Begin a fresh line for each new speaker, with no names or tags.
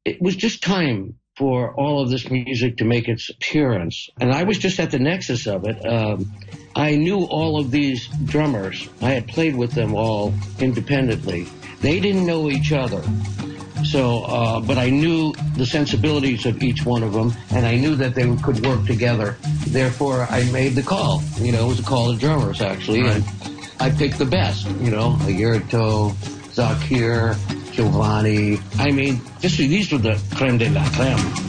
it was just time for all of this music to make its appearance. And I was just at the nexus of it. I knew all of these drummers. I had played with them all independently. They didn't know each other. So, but I knew the sensibilities of each one of them, and I knew that they could work together. Therefore, I made the call. You know, it was a call to drummers, actually. Right. And I picked the best, you know, Airto, Zakir, Giovanni. I mean, these were the creme de la creme.